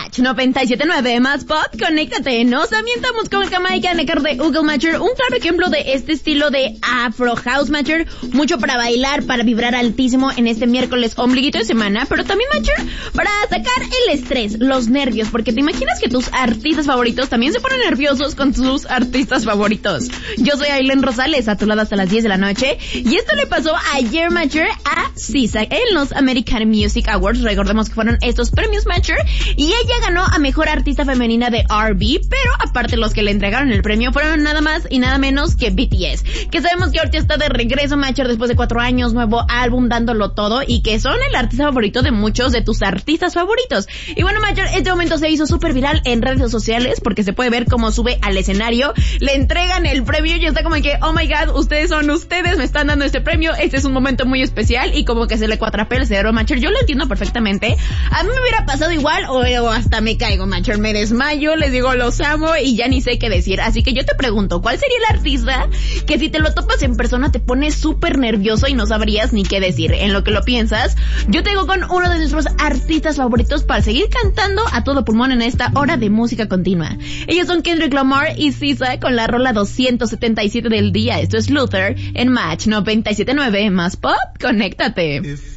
Match 97.9 más pop, conéctate. Nos ambientamos con Jamaica Necker de Google Matcher, un claro ejemplo de este estilo de Afro House Matcher, mucho para bailar, para vibrar altísimo en este miércoles ombliguito de semana, pero también Matcher para sacar el estrés, los nervios, porque te imaginas que tus artistas favoritos también se ponen nerviosos con sus artistas favoritos. Yo soy Aileen Rosales, a tu lado hasta las 10 de la noche, y esto le pasó ayer Matcher a SZA en los American Music Awards. Recordemos que fueron estos premios Matcher, y ella ganó a Mejor Artista Femenina de R&B, pero aparte los que le entregaron el premio fueron nada más y nada menos que BTS, que sabemos que ahorita está de regreso Matcher después de 4 años, nuevo álbum, dándolo todo, y que son el artista favorito de muchos de tus artistas favoritos. Y bueno, Matcher este momento se hizo súper viral en redes sociales porque se puede ver cómo sube al escenario, le entregan el premio y está como que, oh my god, ustedes me están dando este premio, este es un momento muy especial, y como que se le cuatrapea el cerebro Matcher. Yo lo entiendo perfectamente, a mí me hubiera pasado igual, o hasta me caigo Matcher, me desmayo, les digo los amo y ya ni sé qué decir. Así que yo te pregunto, ¿cuál sería el artista que si te lo topas en persona te pone súper nervioso y no sabrías ni qué decir? En lo que lo piensas, yo te digo con uno de nuestros artistas favoritos para seguir cantando a todo pulmón en esta hora de música continua. Ellos son Kendrick Lamar y SZA con la rola 277 del día. Esto es Luther en Match 97.9 más pop, conéctate.